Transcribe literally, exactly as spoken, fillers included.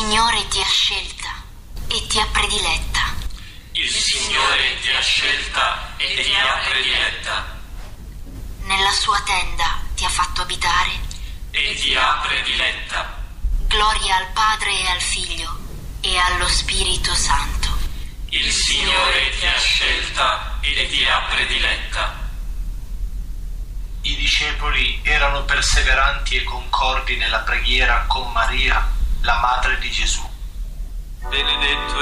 Signore ti ha scelta e ti ha prediletta. Il Signore ti ha scelta e ti ha prediletta. Nella sua tenda ti ha fatto abitare e ti ha prediletta. Gloria al Padre e al Figlio e allo Spirito Santo. Il Signore ti ha scelta e ti ha prediletta. I discepoli erano perseveranti e concordi nella preghiera con Maria, la madre di Gesù. Benedetto